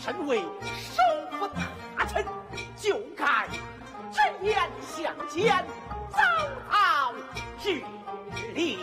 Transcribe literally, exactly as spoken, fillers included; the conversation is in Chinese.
身为首辅大臣，就该直言相见，早早决